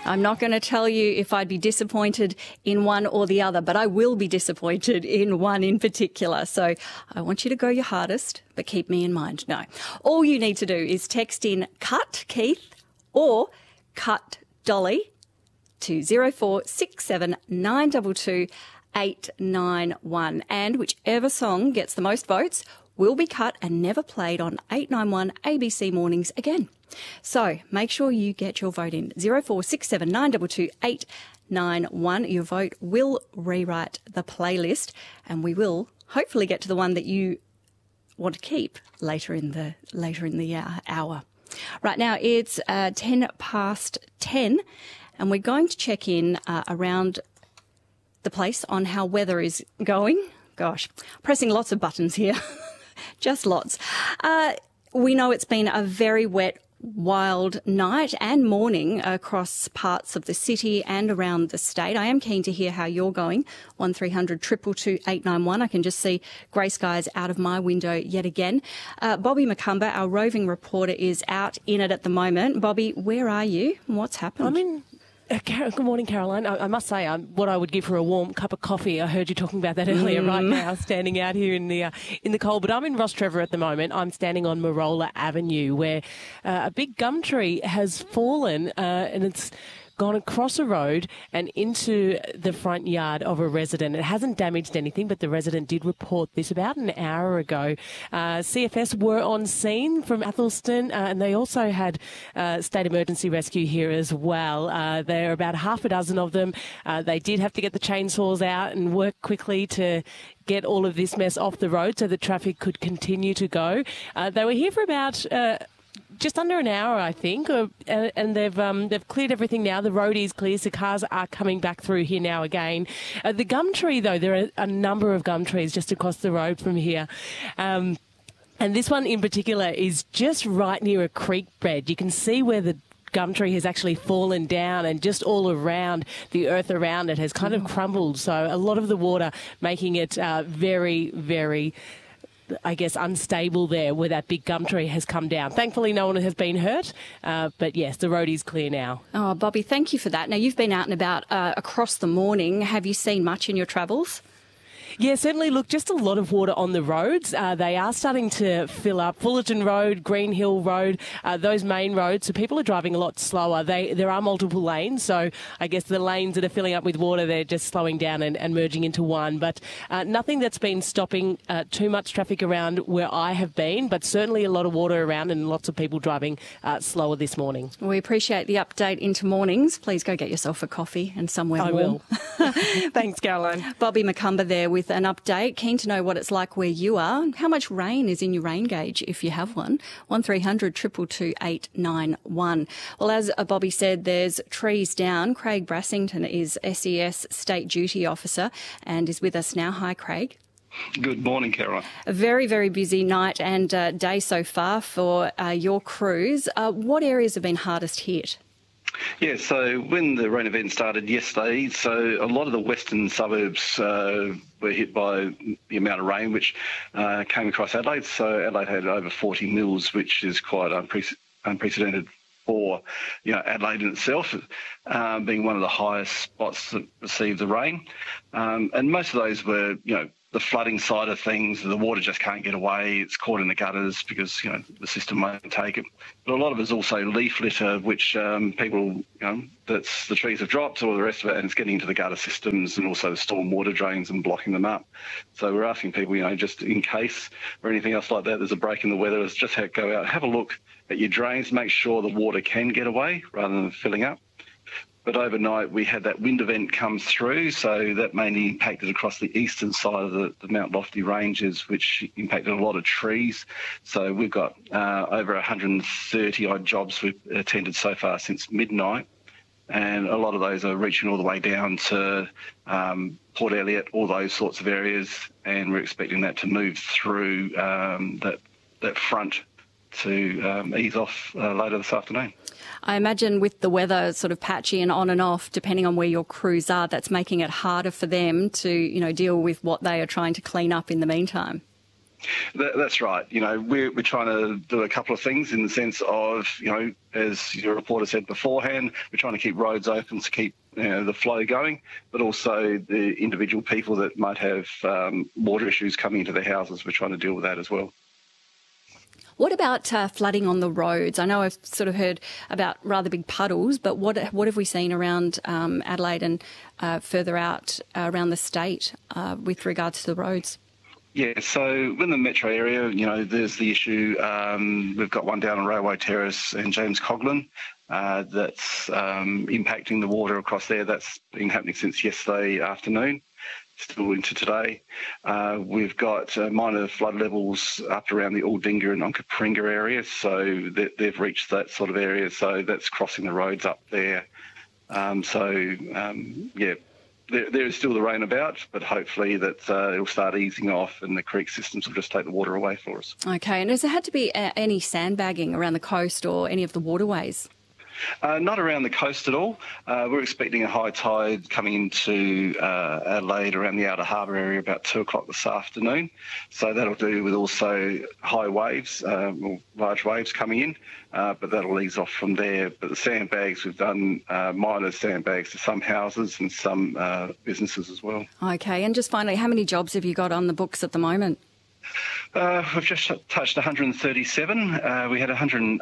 I'm not going to tell you if I'd be disappointed in one or the other, but I will be disappointed in one in particular. So I want you to go your hardest, but keep me in mind. No. All you need to do is text in "cut Keith" or "cut Dolly" to 0467 922 891. And whichever song gets the most votes will be cut and never played on 891 ABC Mornings again. So make sure you get your vote in. 0467 922 891. Your vote will rewrite the playlist, and we will hopefully get to the one that you want to keep later in the hour. Right now it's 10 past 10, and we're going to check in around the place on how weather is going. Gosh, pressing lots of buttons here. Just lots. We know it's been a very wet, wild night and morning across parts of the city and around the state. I am keen to hear how you're going. 1300 222 891. I can just see grey skies out of my window yet again. Bobby McCumber, our roving reporter, is out in it at the moment. Bobby, where are you? What's happened? Good morning, Caroline. I must say, what I would give for a warm cup of coffee. I heard you talking about that earlier. Right now, standing out here in the cold. But I'm in Ross Trevor at the moment. I'm standing on Marola Avenue, where a big gum tree has fallen, and it's gone across a road and into the front yard of a resident. It hasn't damaged anything, but the resident did report this about an hour ago. CFS were on scene from Athelston, and they also had state emergency rescue here as well. There are about half a dozen of them. They did have to get the chainsaws out and work quickly to get all of this mess off the road so the traffic could continue to go. They were here for about just under an hour, I think, and they've cleared everything now. The road is clear, so cars are coming back through here now again. The gum tree, though, there are a number of gum trees just across the road from here. And this one in particular is just right near a creek bed. You can see where the gum tree has actually fallen down, and just all around, the earth around it has kind of crumbled. So a lot of the water making it very, very, I guess, unstable there where that big gum tree has come down. Thankfully, no one has been hurt, but yes, the road is clear now. Oh, Bobby, thank you for that. Now, you've been out and about across the morning. Have you seen much in your travels? Yeah, certainly. Look, just a lot of water on the roads. They are starting to fill up. Fullerton Road, Green Hill Road, those main roads. So people are driving a lot slower. There are multiple lanes. So I guess the lanes that are filling up with water, they're just slowing down and merging into one. But nothing that's been stopping too much traffic around where I have been, but certainly a lot of water around and lots of people driving slower this morning. We appreciate the update into mornings. Please go get yourself a coffee and somewhere warm. I will. Thanks, Caroline. Bobby McCumber there with an update. Keen to know what it's like where you are. How much rain is in your rain gauge, if you have one? 1300 222 891. Well, as Bobby said, there's trees down. Craig Brassington is SES State Duty Officer and is with us now. Hi, Craig. Good morning, Caroline. A very, very busy night and day so far for your crews. What areas have been hardest hit? Yeah, so when the rain event started yesterday, so a lot of the western suburbs were hit by the amount of rain which came across Adelaide. So Adelaide had over 40 mils, which is quite unprecedented for Adelaide in itself, being one of the highest spots that received the rain. And most of those were, the flooding side of things. The water just can't get away. It's caught in the gutters because, the system won't take it. But a lot of it is also leaf litter, which people, that's the trees have dropped or the rest of it, and it's getting into the gutter systems and also the storm water drains and blocking them up. So we're asking people, just in case or anything else like that, there's a break in the weather, is just go out, have a look at your drains, make sure the water can get away rather than filling up. But overnight we had that wind event come through, so that mainly impacted across the eastern side of the Mount Lofty ranges, which impacted a lot of trees. So we've got over 130 odd jobs we've attended so far since midnight, and a lot of those are reaching all the way down to Port Elliot, all those sorts of areas, and we're expecting that to move through that front to ease off later this afternoon. I imagine with the weather sort of patchy and off, depending on where your crews are, that's making it harder for them to, deal with what they are trying to clean up in the meantime. That's right. We're trying to do a couple of things in the sense of, as your reporter said beforehand, we're trying to keep roads open to keep the flow going, but also the individual people that might have water issues coming into their houses, we're trying to deal with that as well. What about flooding on the roads? I know I've sort of heard about rather big puddles, but what have we seen around Adelaide and further out around the state with regards to the roads? Yeah, so within the metro area, there's the issue. We've got one down on Railway Terrace and James Coghlan that's impacting the water across there. That's been happening since yesterday afternoon, still into today. We've got minor flood levels up around the Aldinga and Onkaparinga areas, so they've reached that sort of area, so that's crossing the roads up there. There is still the rain about, but hopefully that it'll start easing off and the creek systems will just take the water away for us. Okay, and has there had to be any sandbagging around the coast or any of the waterways? Not around the coast at all. We're expecting a high tide coming into Adelaide around the outer harbour area about 2 o'clock this afternoon. So that'll do with also high waves, large waves coming in, but that'll ease off from there. But the sandbags, we've done minor sandbags to some houses and some businesses as well. Okay, and just finally, how many jobs have you got on the books at the moment? We've just touched 137. We had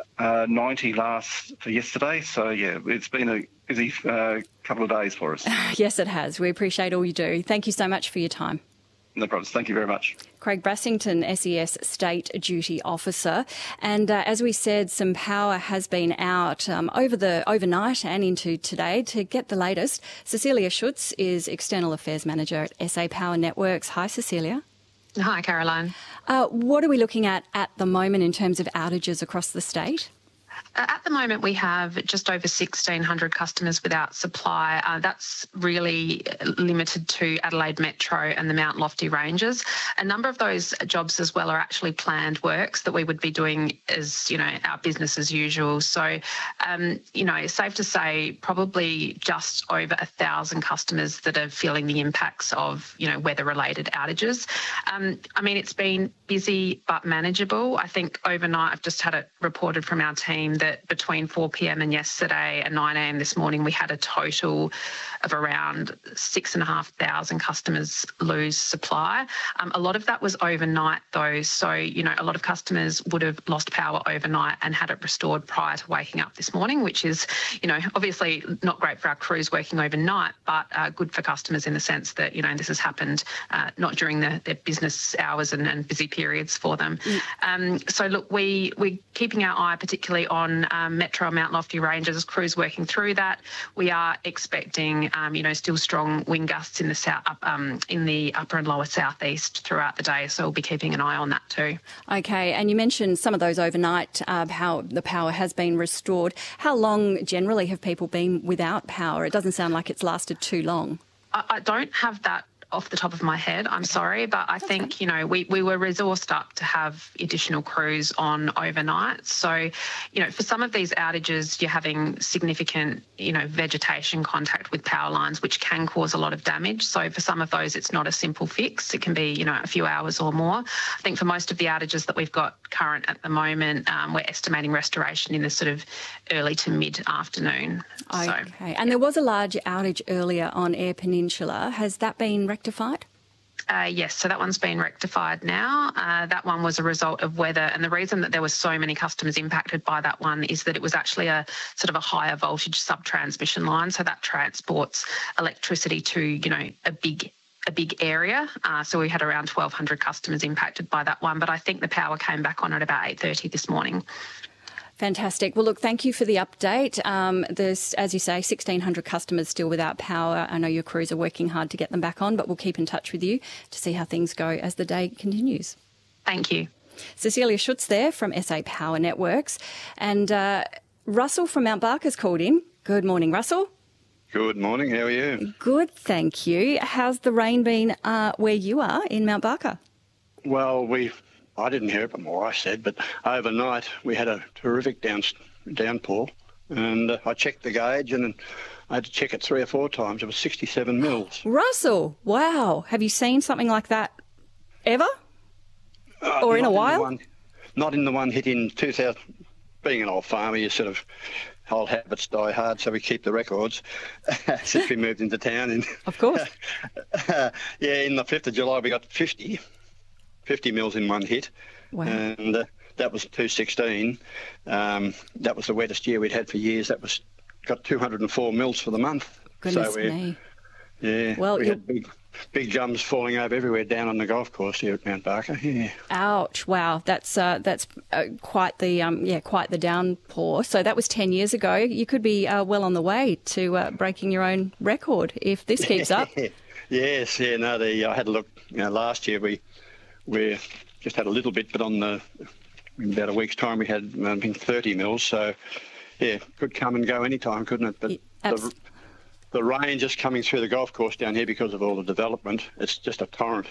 190 for yesterday. So, it's been a busy couple of days for us. Yes, it has. We appreciate all you do. Thank you so much for your time. No problems. Thank you very much. Craig Brassington, SES State Duty Officer. And as we said, some power has been out overnight and into today. To get the latest, Cecilia Schutz is External Affairs Manager at SA Power Networks. Hi, Cecilia. Hi, Caroline. What are we looking at the moment in terms of outages across the state? At the moment, we have just over 1,600 customers without supply. That's really limited to Adelaide Metro and the Mount Lofty ranges. A number of those jobs as well are actually planned works that we would be doing as, our business as usual. So, it's safe to say probably just over 1,000 customers that are feeling the impacts of, weather-related outages. It's been busy but manageable. I think overnight I've just had it reported from our team that between 4 p.m. and yesterday and 9 a.m. this morning, we had a total of around 6,500 customers lose supply. A lot of that was overnight though. So, a lot of customers would have lost power overnight and had it restored prior to waking up this morning, which is, obviously not great for our crews working overnight, but good for customers in the sense that, this has happened not during their business hours and busy periods for them. So look, we're keeping our eye particularly on Metro and Mount Lofty ranges, crews working through that. We are expecting, still strong wind gusts in the upper and lower southeast throughout the day. So we'll be keeping an eye on that too. Okay, and you mentioned some of those overnight, how the power has been restored. How long generally have people been without power? It doesn't sound like it's lasted too long. I don't have that off the top of my head, I'm sorry, but I think, we were resourced up to have additional crews on overnight. So, for some of these outages, you're having significant, vegetation contact with power lines, which can cause a lot of damage. So for some of those, it's not a simple fix. It can be, a few hours or more. I think for most of the outages that we've got current at the moment, we're estimating restoration in the sort of early to mid-afternoon. Okay. And there was a large outage earlier on Eyre Peninsula. Has that been rectified? Yes, so that one's been rectified now. That one was a result of weather, and the reason that there were so many customers impacted by that one is that it was actually a sort of a higher voltage sub-transmission line, so that transports electricity to, a big area. So we had around 1,200 customers impacted by that one, but I think the power came back on at about 8:30 this morning. Fantastic. Well, look, thank you for the update. There's, as you say, 1,600 customers still without power. I know your crews are working hard to get them back on, but we'll keep in touch with you to see how things go as the day continues. Thank you. Cecilia Schutz there from SA Power Networks. And Russell from Mount Barker's called in. Good morning, Russell. Good morning. How are you? Good, thank you. How's the rain been where you are in Mount Barker? Well, I didn't hear it, but my wife said, but overnight we had a terrific downpour, and I checked the gauge and I had to check it 3 or 4 times. It was 67 mils. Russell, wow. Have you seen something like that ever? Or in a while? Not in the one hit in 2000. Being an old farmer, you sort of, old habits die hard, so we keep the records since we moved into town. Of course. In the 5th of July, we got 50 mils in one hit. Wow. And that was 216. That was the wettest year we'd had for years. Got 204 mils for the month. Goodness me. Yeah, well, we had big jumps falling over everywhere down on the golf course here at Mount Barker. Yeah. Ouch! Wow, that's quite the downpour. So that was 10 years ago. You could be well on the way to breaking your own record if this keeps up. Yes, yeah. No, I had a look. Last year we just had a little bit, but in about a week's time we had 30 mils. So yeah, could come and go any time, couldn't it? But the rain just coming through the golf course down here because of all the development, it's just a torrent.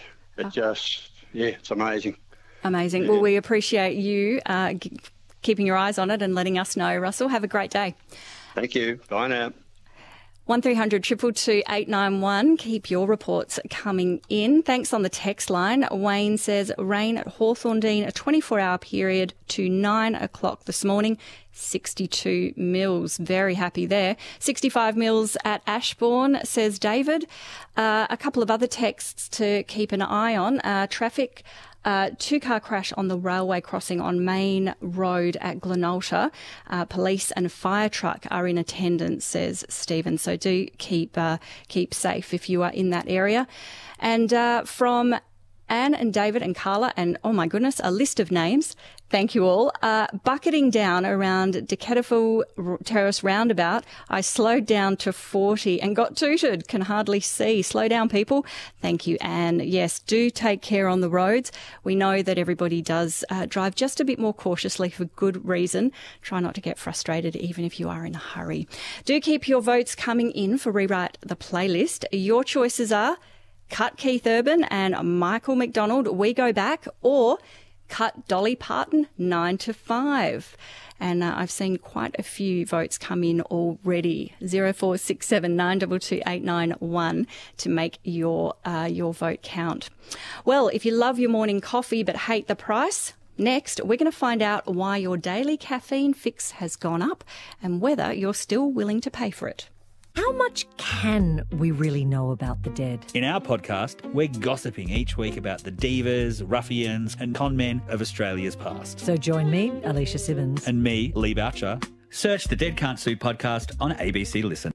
It's amazing. Amazing. Yeah. Well, we appreciate you keeping your eyes on it and letting us know, Russell. Have a great day. Thank you. Bye now. 1300 222 891. Keep your reports coming in. Thanks on the text line. Wayne says rain at Hawthorndean, a 24-hour period to 9 o'clock this morning. 62 mils. Very happy there. 65 mils at Ashbourne, says David. A couple of other texts to keep an eye on. Traffic. 2-car crash on the railway crossing on Main Road at Glenalta. Police and fire truck are in attendance, says Stephen. So do keep safe if you are in that area. And from Anne and David and Carla and, oh my goodness, a list of names. Thank you all. Bucketing down around Decatafel Terrace roundabout, I slowed down to 40 and got tooted. Can hardly see. Slow down, people. Thank you, Anne. Yes, do take care on the roads. We know that everybody does drive just a bit more cautiously for good reason. Try not to get frustrated even if you are in a hurry. Do keep your votes coming in for Rewrite the Playlist. Your choices are cut Keith Urban and Michael McDonald, We Go Back, or cut Dolly Parton, 9 to 5. And I've seen quite a few votes come in already. 0467 922 891 to make your vote count. Well, if you love your morning coffee but hate the price, next we're going to find out why your daily caffeine fix has gone up and whether you're still willing to pay for it. How much can we really know about the dead? In our podcast, we're gossiping each week about the divas, ruffians and con men of Australia's past. So join me, Alicia Simmons. And me, Lee Boucher. Search the Dead Can't Sue podcast on ABC Listen.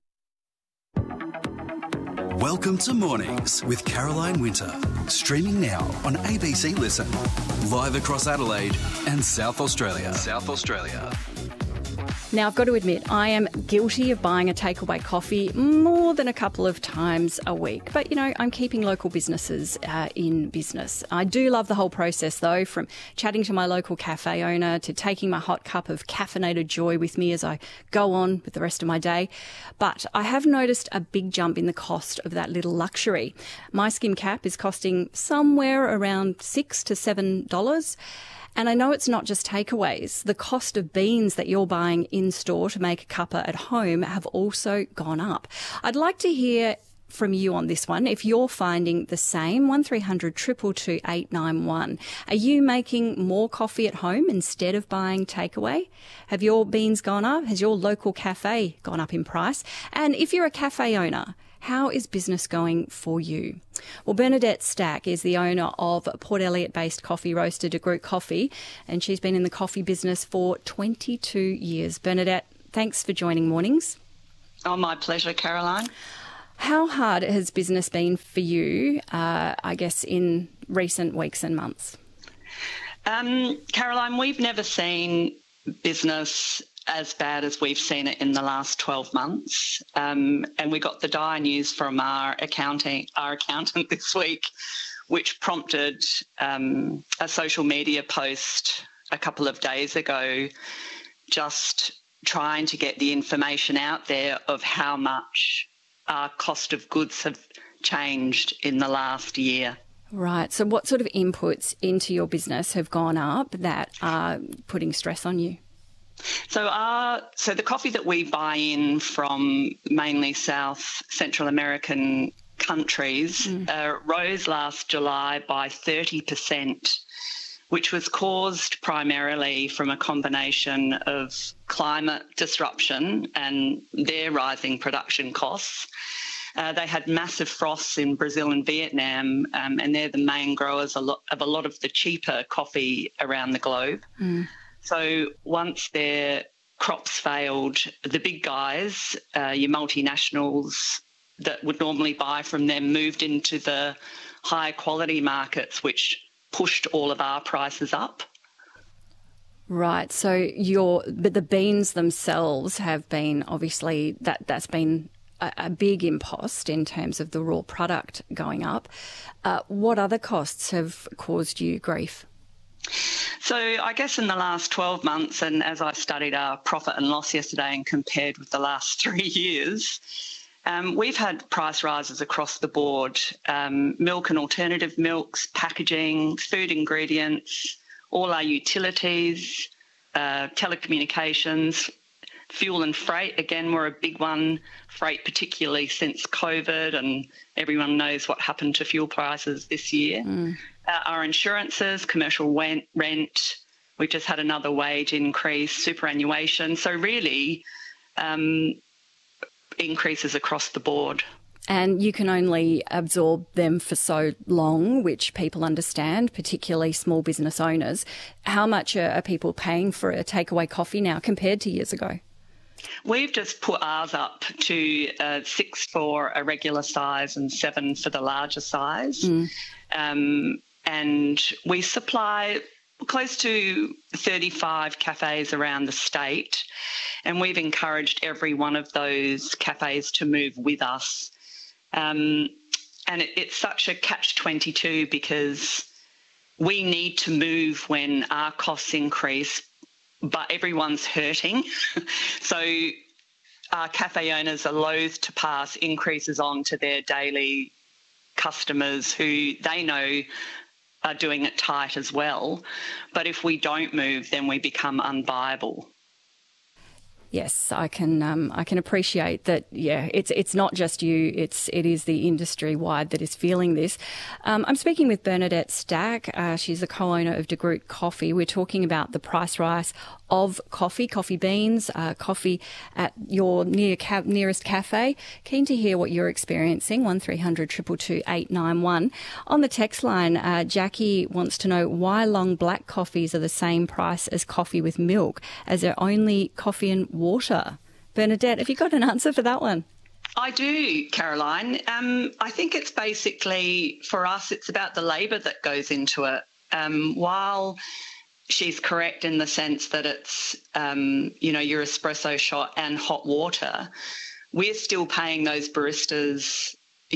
Welcome to Mornings with Caroline Winter. Streaming now on ABC Listen. Live across Adelaide and South Australia. Now, I've got to admit, I am guilty of buying a takeaway coffee more than a couple of times a week. But, I'm keeping local businesses in business. I do love the whole process, though, from chatting to my local cafe owner to taking my hot cup of caffeinated joy with me as I go on with the rest of my day. But I have noticed a big jump in the cost of that little luxury. My skim cap is costing somewhere around $6 to $7. And I know it's not just takeaways. The cost of beans that you're buying in store to make a cuppa at home have also gone up. I'd like to hear from you on this one. If you're finding the same, 1300 222 891. Are you making more coffee at home instead of buying takeaway? Have your beans gone up? Has your local cafe gone up in price? And if you're a cafe owner, how is business going for you? Well, Bernadette Stack is the owner of Port Elliot-based coffee roaster De Groot Coffee, and she's been in the coffee business for 22 years. Bernadette, thanks for joining Mornings. Oh, my pleasure, Caroline. How hard has business been for you, I guess, in recent weeks and months? Caroline, we've never seen business as bad as we've seen it in the last 12 months. And we got the dire news from our accountant this week, which prompted a social media post a couple of days ago, just trying to get the information out there of how much our cost of goods have changed in the last year. Right. So what sort of inputs into your business have gone up that are putting stress on you? So the coffee that we buy in from mainly South Central American countries rose last July by 30%, which was caused primarily from a combination of climate disruption and their rising production costs. They had massive frosts in Brazil and Vietnam, and they're the main growers of a lot of the cheaper coffee around the globe. So once their crops failed, the big guys, your multinationals that would normally buy from them, moved into the high quality markets, which pushed all of our prices up. Right. So but the beans themselves have been, obviously, that's been a big impost in terms of the raw product going up. What other costs have caused you grief? So I guess in the last 12 months, and as I studied our profit and loss yesterday and compared with the last 3 years, we've had price rises across the board. Milk and alternative milks, packaging, food ingredients, all our utilities, telecommunications, fuel and freight, again, were a big one. Freight particularly since COVID, and everyone knows what happened to fuel prices this year. Our insurances, commercial rent, we just had another wage increase, superannuation. So really increases across the board. And you can only absorb them for so long, which people understand, particularly small business owners. How much are people paying for a takeaway coffee now compared to years ago? We've just put ours up to 6 for a regular size and 7 for the larger size. And we supply close to 35 cafes around the state, and we've encouraged every one of those cafes to move with us. And it's such a catch-22 because we need to move when our costs increase, but everyone's hurting. So our cafe owners are loath to pass increases on to their daily customers who they know are doing it tight as well. But if we don't move, then we become unviable. Yes, I can appreciate that. Yeah, it's not just you; it is the industry wide that is feeling this. I'm speaking with Bernadette Stack. She's the co-owner of De Groot Coffee. We're talking about the price rise of coffee beans, coffee at your nearest cafe. Keen to hear what you're experiencing. 1300 222 891. On the text line, Jackie wants to know why long black coffees are the same price as coffee with milk, as they're only coffee and water. Bernadette, have you got an answer for that one? I do, Caroline. I think it's basically, for us, it's about the labour that goes into it. While she's correct in the sense that it's, your espresso shot and hot water, we're still paying those baristas,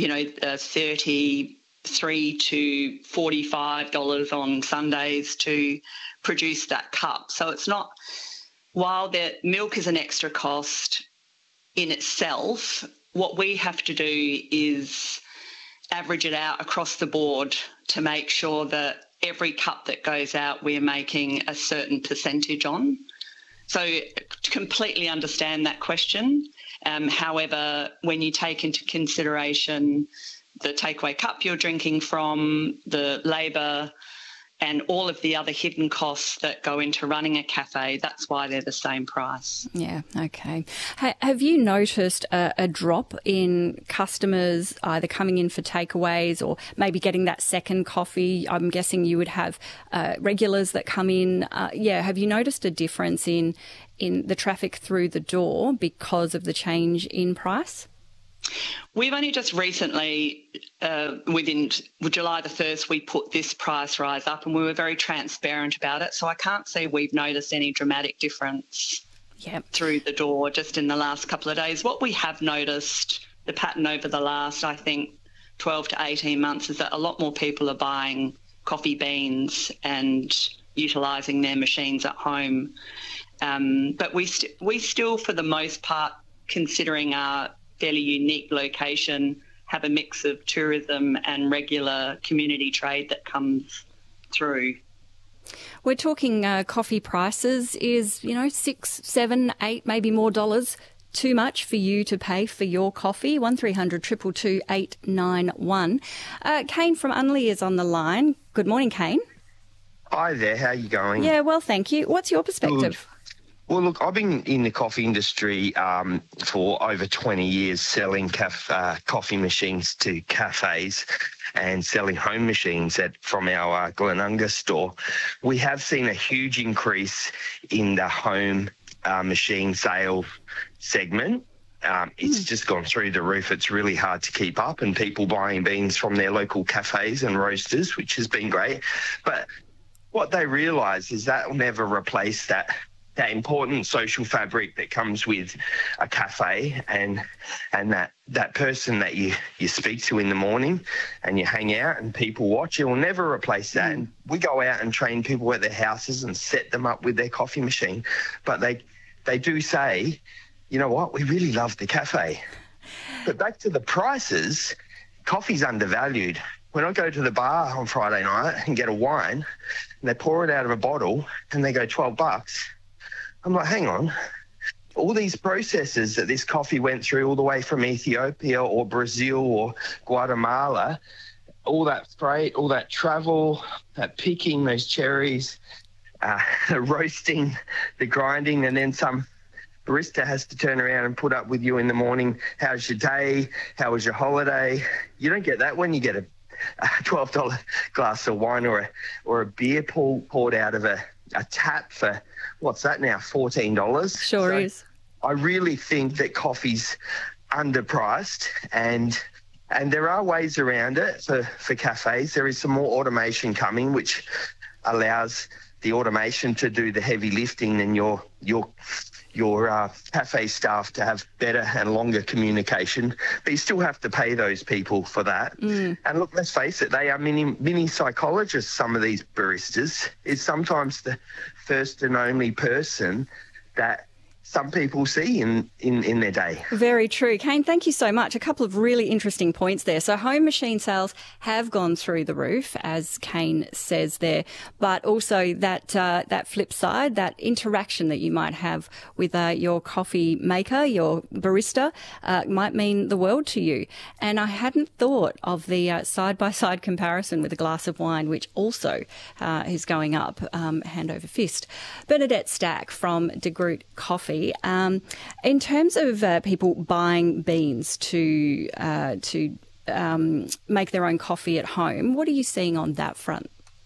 $33 to $45 on Sundays to produce that cup. So it's not, while the milk is an extra cost in itself, what we have to do is average it out across the board to make sure that every cup that goes out, we're making a certain percentage on. So completely understand that question. However, when you take into consideration the takeaway cup you're drinking from, the labour and all of the other hidden costs that go into running a cafe, that's why they're the same price. Yeah, okay. Have you noticed a drop in customers either coming in for takeaways or maybe getting that second coffee? I'm guessing you would have regulars that come in. Have you noticed a difference in the traffic through the door because of the change in price? We've only just recently, within July the 1st, we put this price rise up and we were very transparent about it. So I can't say we've noticed any dramatic difference through the door just in the last couple of days. What we have noticed, the pattern over the last, I think, 12 to 18 months is that a lot more people are buying coffee beans and utilising their machines at home. But we still, for the most part, considering our fairly unique location, have a mix of tourism and regular community trade that comes through. We're talking coffee prices. Is, $6, $7, $8, maybe more dollars too much for you to pay for your coffee? 1300 222 891. Kane from Unley is on the line. Good morning, Kane. Hi there, how are you going? Yeah, well, thank you. What's your perspective? Good. Well, look, I've been in the coffee industry for over 20 years, selling coffee machines to cafes and selling home machines from our Glenunga store. We have seen a huge increase in the home machine sale segment. It's just gone through the roof. It's really hard to keep up, and people buying beans from their local cafes and roasters, which has been great. But what they realise is that will never replace that important social fabric that comes with a cafe and that person that you speak to in the morning and you hang out and people watch. It will never replace that. And we go out and train people at their houses and set them up with their coffee machine. But they do say, you know what, we really love the cafe. But back to the prices, coffee's undervalued. When I go to the bar on Friday night and get a wine and they pour it out of a bottle and they go $12, I'm like, hang on. All these processes that this coffee went through all the way from Ethiopia or Brazil or Guatemala, all that freight, all that travel, that picking those cherries, the roasting, the grinding, and then some barista has to turn around and put up with you in the morning. How's your day? How was your holiday? You don't get that when you get a $12 glass of wine or a beer poured out of a tap for, what's that now, $14? Sure is. I really think that coffee's underpriced, and there are ways around it for cafes. There is some more automation coming, which allows the automation to do the heavy lifting, and your cafe staff to have better and longer communication, but you still have to pay those people for that. And look, let's face it, they are mini psychologists, some of these baristas. It's sometimes the first and only person that some people see in their day. Very true. Kane, thank you so much. A couple of really interesting points there. So home machine sales have gone through the roof, as Kane says there, but also that flip side, that interaction that you might have with your coffee maker, your barista, might mean the world to you. And I hadn't thought of the side-by-side comparison with a glass of wine, which also is going up hand over fist. Bernadette Stack from De Groot Coffee. In terms of people buying beans to make their own coffee at home, what are you seeing on that front?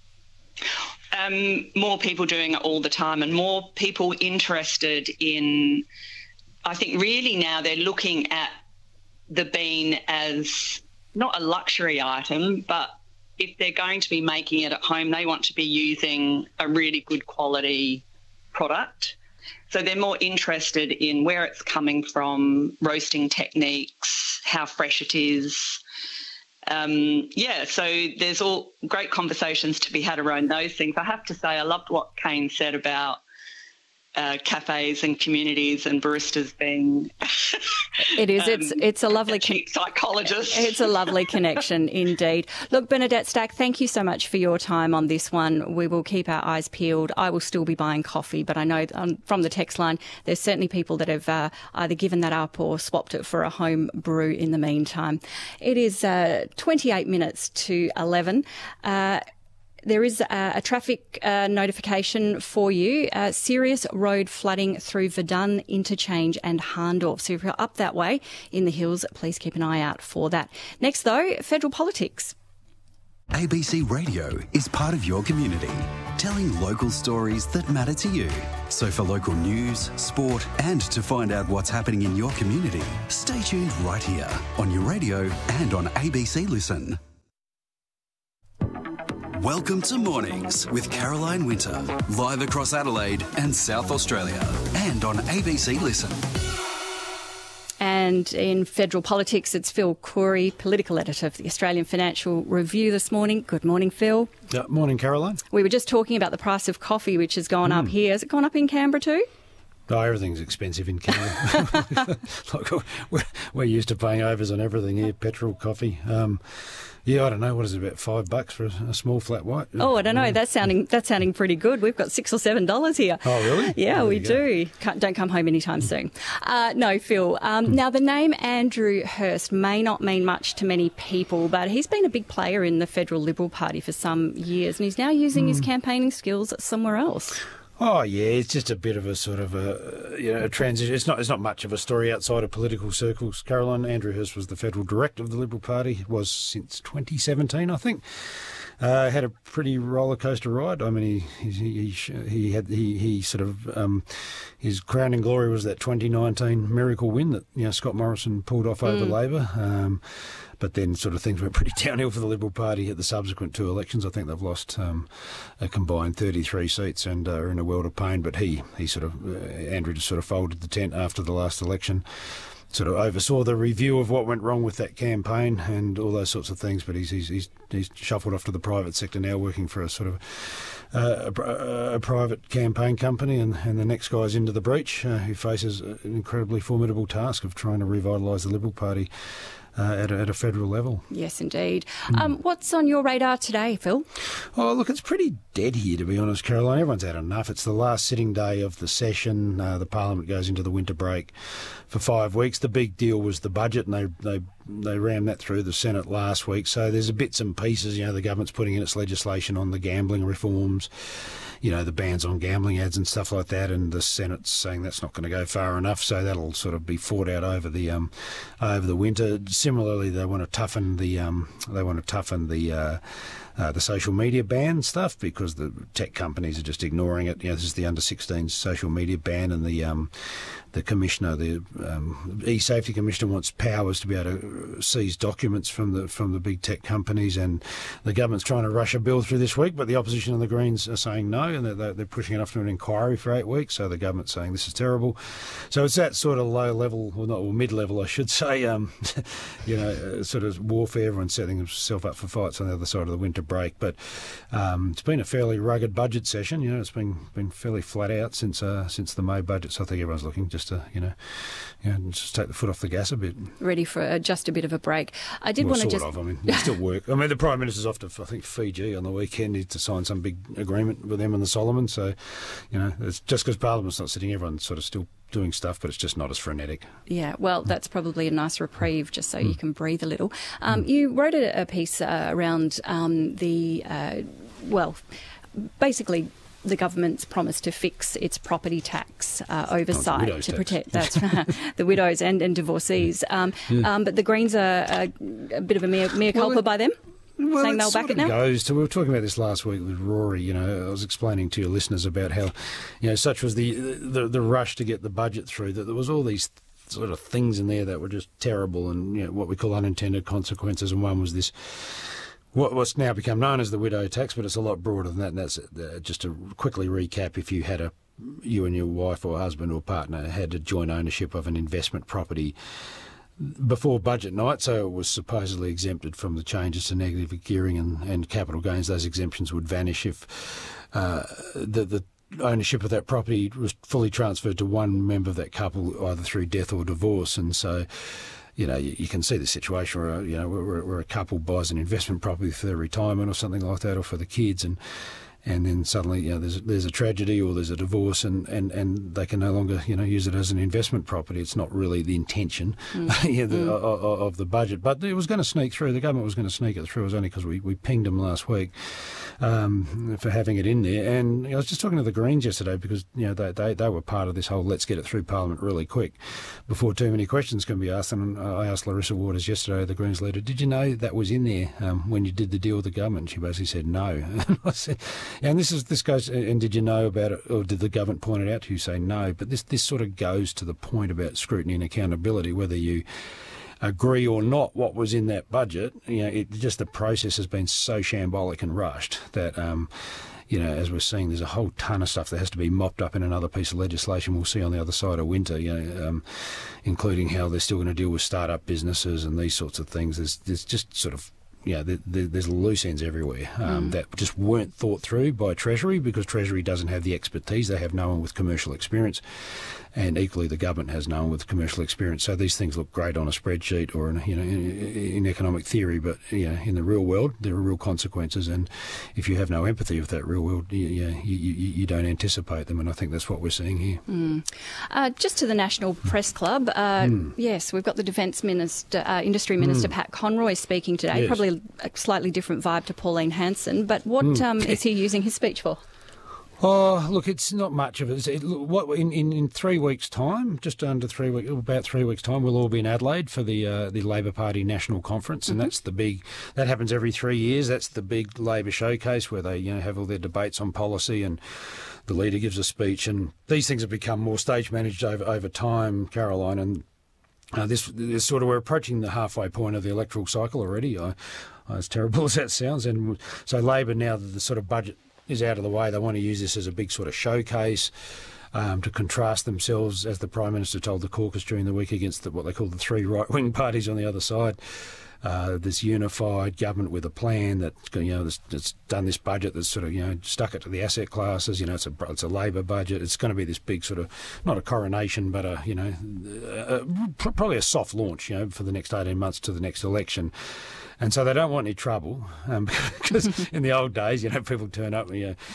More people doing it all the time, and more people interested in, I think really now they're looking at the bean as not a luxury item, but if they're going to be making it at home, they want to be using a really good quality product. So they're more interested in where it's coming from, roasting techniques, how fresh it is. So there's all great conversations to be had around those things. I have to say I loved what Kane said about cafes and communities and baristas being it is it's a lovely cheap psychologist. It's a lovely connection indeed. Look, Bernadette Stack, thank you so much for your time on this one. We will keep our eyes peeled. I will still be buying coffee, but I know from the text line there's certainly people that have either given that up or swapped it for a home brew in the meantime. It is 28 minutes to 11. There is a traffic notification for you. Serious road flooding through Verdun Interchange and Harndorf. So if you're up that way in the hills, please keep an eye out for that. Next, though, federal politics. ABC Radio is part of your community, telling local stories that matter to you. So for local news, sport, and to find out what's happening in your community, stay tuned right here on your radio and on ABC Listen. Welcome to Mornings with Caroline Winter, live across Adelaide and South Australia, and on ABC Listen. And in federal politics, it's Phil Corey, political editor of the Australian Financial Review this morning. Good morning, Phil. Morning, Caroline. We were just talking about the price of coffee, which has gone up here. Has it gone up in Canberra too? Oh, everything's expensive in Canberra. Like, we're used to paying overs on everything here, petrol, coffee. Yeah, I don't know. What is it, about $5 for a small flat white? Oh, I don't know. That's sounding pretty good. We've got $6 or $7 here. Oh, really? Yeah, we do. Don't come home anytime soon. No, Phil. Now, the name Andrew Hurst may not mean much to many people, but he's been a big player in the Federal Liberal Party for some years, and he's now using his campaigning skills somewhere else. Oh yeah, it's just a bit of a sort of a transition. It's not much of a story outside of political circles. Caroline, Andrew Hurst was the federal director of the Liberal Party. Was since 2017, I think. Had a pretty roller coaster ride. I mean, he sort of his crowning glory was that 2019 miracle win that Scott Morrison pulled off over Labor. But then sort of things went pretty downhill for the Liberal Party at the subsequent two elections. I think they've lost a combined 33 seats and are in a world of pain. But Andrew just sort of folded the tent after the last election, sort of oversaw the review of what went wrong with that campaign and all those sorts of things. But he's shuffled off to the private sector now, working for a sort of a private campaign company, and the next guy's into the breach, who faces an incredibly formidable task of trying to revitalise the Liberal Party at a federal level. Yes, indeed. What's on your radar today, Phil? Oh, look, it's pretty dead here, to be honest, Caroline. Everyone's had enough. It's the last sitting day of the session. The Parliament goes into the winter break for 5 weeks. The big deal was the budget, and they rammed that through the Senate last week. So there's bits and pieces. The government's putting in its legislation on the gambling reforms, the bans on gambling ads and stuff like that, and the Senate's saying that's not going to go far enough, so that'll sort of be fought out over the winter. Similarly, they want to toughen the social media ban stuff, because the tech companies are just ignoring it. This is the under-16s social media ban, and the commissioner, the e-safety commissioner, wants powers to be able to seize documents from the big tech companies, and the government's trying to rush a bill through this week, but the opposition and the Greens are saying no, and they're pushing it off to an inquiry for 8 weeks. So the government's saying this is terrible. So it's that sort of low level, or mid-level, I should say, sort of warfare. Everyone's setting themselves up for fights on the other side of the winter break. But it's been a fairly rugged budget session. It's been fairly flat out since the May budget. So I think everyone's looking just to just take the foot off the gas a bit. Ready for just a bit of a break. I did want to just. I mean, still work. I mean, the Prime Minister's off to, I think, Fiji on the weekend. He to sign some big agreement with them and the Solomons. So, it's just because Parliament's not sitting, everyone's sort of still doing stuff, but it's just not as frenetic. Yeah, well, that's probably a nice reprieve, just so you can breathe a little. You wrote a piece around basically the government's promise to fix its property tax oversight to protect the widows and divorcees. But the Greens are a bit of a mea culpa by them. Well, saying they'll back it now? We were talking about this last week with Rory. I was explaining to your listeners about how, such was the rush to get the budget through, that there was all these sort of things in there that were just terrible, and what we call unintended consequences. And one was this, what's now become known as the widow tax, but it's a lot broader than that. And that's just to quickly recap: if you and your wife or husband or partner had a joint ownership of an investment property before budget night, so it was supposedly exempted from the changes to negative gearing and capital gains, those exemptions would vanish if the ownership of that property was fully transferred to one member of that couple, either through death or divorce. And so, you can see the situation where a couple buys an investment property for their retirement or something like that, or for the kids, and then suddenly, there's a tragedy or there's a divorce, and they can no longer, use it as an investment property. It's not really the intention of the budget, but it was going to sneak through. The government was going to sneak it through. It was only because we pinged them last week for having it in there. And I was just talking to the Greens yesterday, because they were part of this whole let's get it through Parliament really quick before too many questions can be asked. And I asked Larissa Waters yesterday, the Greens leader, did you know that was in there when you did the deal with the government? She basically said no. And I said, and this goes, and did you know about it, or did the government point it out to you? Say no. But this sort of goes to the point about scrutiny and accountability, whether you agree or not what was in that budget. The process has been so shambolic and rushed that as we're seeing, there's a whole ton of stuff that has to be mopped up in another piece of legislation we'll see on the other side of winter, including how they're still going to deal with start-up businesses and these sorts of things. There's just sort of there's loose ends everywhere that just weren't thought through by Treasury, because Treasury doesn't have the expertise. They have no one with commercial experience, and equally the government has no one with commercial experience. So these things look great on a spreadsheet or in economic theory, but in the real world there are real consequences, and if you have no empathy with that real world, you don't anticipate them, and I think that's what we're seeing here. Just to the National Press Club, yes, we've got the Defence Minister, Industry Minister Pat Conroy speaking today. Yes. Probably a slightly different vibe to Pauline Hanson, but what is he using his speech for? Oh, look, it's not much of it. In 3 weeks' time, just under 3 weeks, about 3 weeks' time, we'll all be in Adelaide for the Labor Party National Conference, and that's that happens every 3 years. That's the big Labor showcase where they have all their debates on policy, and the leader gives a speech, and these things have become more stage managed over time, Caroline, and this sort of, we're approaching the halfway point of the electoral cycle already. As terrible as that sounds, and so Labor, now that the sort of budget is out of the way, they want to use this as a big sort of showcase to contrast themselves, as the Prime Minister told the caucus during the week, against what they call the three right-wing parties on the other side. This unified government with a plan that's done this budget that's sort of stuck it to the asset classes. It's a Labor budget. It's going to be this big sort of, not a coronation, but probably a soft launch for the next 18 months to the next election. And so they don't want any trouble, because in the old days, people turn up,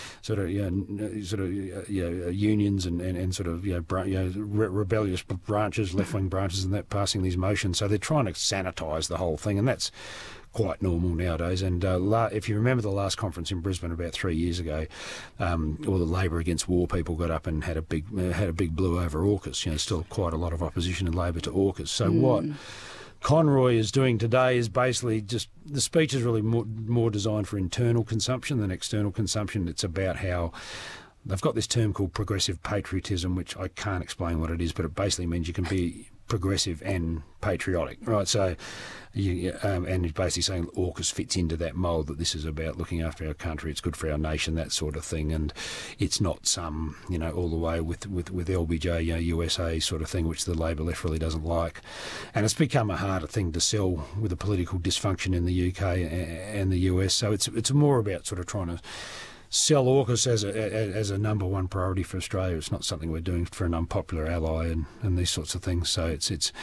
unions and sort of rebellious branches, left-wing branches, and that passing these motions. So they're trying to sanitise the whole thing, and that's quite normal nowadays. And if you remember the last conference in Brisbane about 3 years ago, all the Labor Against War people got up and had a big blue over AUKUS. Still quite a lot of opposition in Labor to AUKUS. So what Conroy is doing today is basically just, the speech is really more designed for internal consumption than external consumption. It's about how they've got this term called progressive patriotism, which I can't explain what it is, but it basically means you can be progressive and patriotic, right? So, and he's basically saying AUKUS fits into that mould, that this is about looking after our country, it's good for our nation, that sort of thing, and it's not some, all the way with LBJ, USA sort of thing, which the Labor left really doesn't like. And it's become a harder thing to sell with the political dysfunction in the UK and the US, so it's more about sort of trying to sell AUKUS as a number one priority for Australia. It's not something we're doing for an unpopular ally and these sorts of things. So it's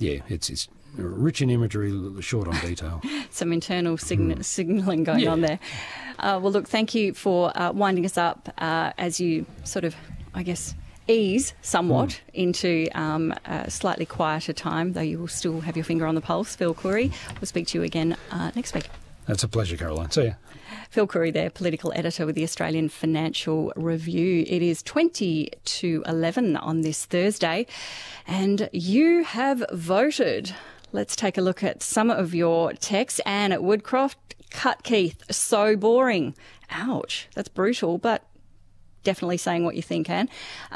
rich in imagery, short on detail. Some internal signalling going on there. Well, look, thank you for winding us up as you sort of, I guess, ease somewhat into a slightly quieter time, though you will still have your finger on the pulse. Phil Coorey, we'll speak to you again next week. That's a pleasure, Caroline. See ya. Phil Coorey there, political editor with the Australian Financial Review. It is 20 to 11 on this Thursday, and you have voted. Let's take a look at some of your texts. Anne at Woodcroft, cut Keith, so boring. Ouch, that's brutal, but definitely saying what you think, Anne.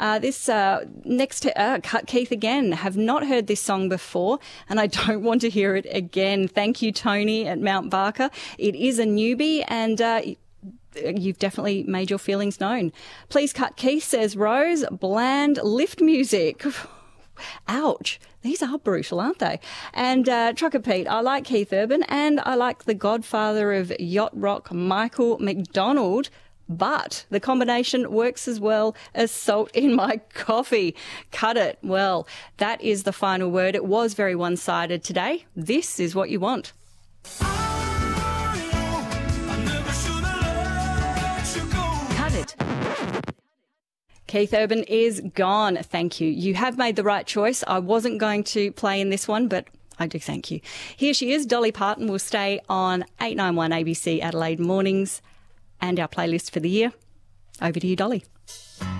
Next to Cut Keith again. Have not heard this song before, and I don't want to hear it again. Thank you, Tony at Mount Barker. It is a newbie, and you've definitely made your feelings known. Please cut Keith, says Rose. Bland lift music. Ouch. These are brutal, aren't they? And Trucker Pete, I like Keith Urban, and I like the godfather of yacht rock, Michael McDonald, but the combination works as well as salt in my coffee. Cut it. Well, that is the final word. It was very one-sided today. This is what you want. Cut it. Keith Urban is gone. Thank you. You have made the right choice. I wasn't going to play in this one, but I do thank you. Here she is. Dolly Parton will stay on 891 ABC Adelaide Mornings and our playlist for the year. Over to you, Dolly.